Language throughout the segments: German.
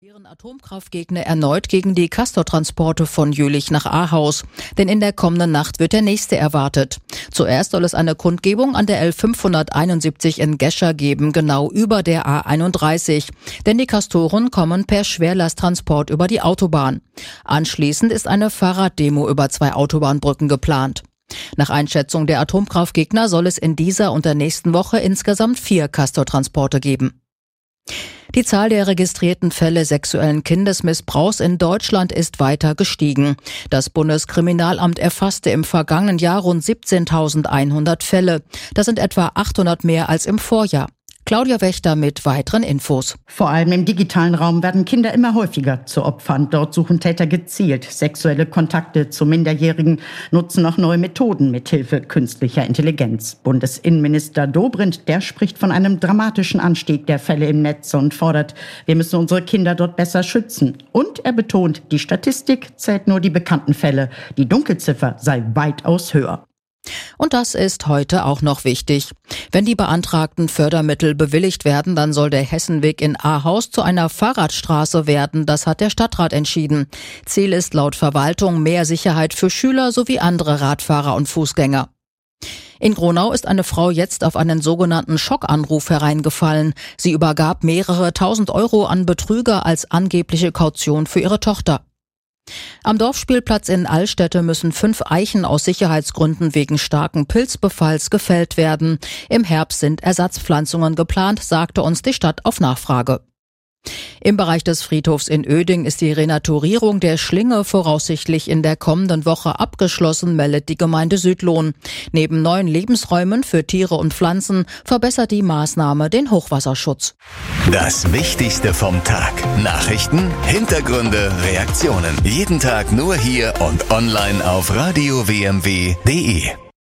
Ihren Atomkraftgegner erneut gegen die Castortransporte von Jülich nach Ahaus. Denn in der kommenden Nacht wird der nächste erwartet. Zuerst soll es eine Kundgebung an der L571 in Gescher geben, genau über der A31. Denn die Castoren kommen per Schwerlasttransport über die Autobahn. Anschließend ist eine Fahrraddemo über 2 Autobahnbrücken geplant. Nach Einschätzung der Atomkraftgegner soll es in dieser und der nächsten Woche insgesamt 4 Castortransporte geben. Die Zahl der registrierten Fälle sexuellen Kindesmissbrauchs in Deutschland ist weiter gestiegen. Das Bundeskriminalamt erfasste im vergangenen Jahr rund 17.100 Fälle. Das sind etwa 800 mehr als im Vorjahr. Claudia Wächter mit weiteren Infos. Vor allem im digitalen Raum werden Kinder immer häufiger zu Opfern. Dort suchen Täter gezielt sexuelle Kontakte zu Minderjährigen, nutzen auch neue Methoden mithilfe künstlicher Intelligenz. Bundesinnenminister Dobrindt, der spricht von einem dramatischen Anstieg der Fälle im Netz und fordert, wir müssen unsere Kinder dort besser schützen. Und er betont, die Statistik zählt nur die bekannten Fälle. Die Dunkelziffer sei weitaus höher. Und das ist heute auch noch wichtig. Wenn die beantragten Fördermittel bewilligt werden, dann soll der Hessenweg in Ahaus zu einer Fahrradstraße werden. Das hat der Stadtrat entschieden. Ziel ist laut Verwaltung mehr Sicherheit für Schüler sowie andere Radfahrer und Fußgänger. In Gronau ist eine Frau jetzt auf einen sogenannten Schockanruf hereingefallen. Sie übergab mehrere tausend Euro an Betrüger als angebliche Kaution für ihre Tochter. Am Dorfspielplatz in Allstätte müssen 5 Eichen aus Sicherheitsgründen wegen starken Pilzbefalls gefällt werden. Im Herbst sind Ersatzpflanzungen geplant, sagte uns die Stadt auf Nachfrage. Im Bereich des Friedhofs in Oeding ist die Renaturierung der Schlinge voraussichtlich in der kommenden Woche abgeschlossen, meldet die Gemeinde Südlohn. Neben neuen Lebensräumen für Tiere und Pflanzen verbessert die Maßnahme den Hochwasserschutz. Das Wichtigste vom Tag. Nachrichten, Hintergründe, Reaktionen. Jeden Tag nur hier und online auf radiowmw.de.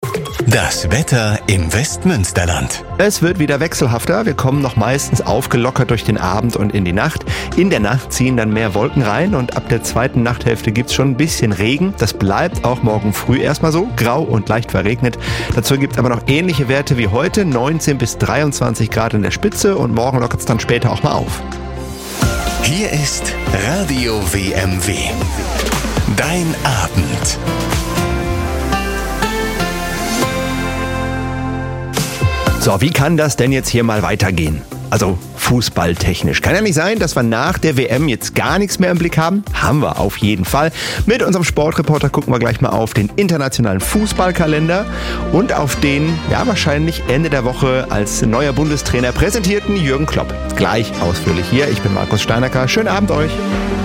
Das Wetter im Westmünsterland. Es wird wieder wechselhafter. Wir kommen noch meistens aufgelockert durch den Abend und in die Nacht. In der Nacht ziehen dann mehr Wolken rein und ab der zweiten Nachthälfte gibt's schon ein bisschen Regen. Das bleibt auch morgen früh erstmal so, grau und leicht verregnet. Dazu gibt es aber noch ähnliche Werte wie heute, 19 bis 23 Grad in der Spitze und morgen lockert es dann später auch mal auf. Hier ist Radio WMW. Dein Abend. So, wie kann das denn jetzt hier mal weitergehen? Also fußballtechnisch. Kann ja nicht sein, dass wir nach der WM jetzt gar nichts mehr im Blick haben. Haben wir auf jeden Fall. Mit unserem Sportreporter gucken wir gleich mal auf den internationalen Fußballkalender und auf den, ja wahrscheinlich Ende der Woche als neuer Bundestrainer präsentierten Jürgen Klopp. Gleich ausführlich hier. Ich bin Markus Steinacker. Schönen Abend euch.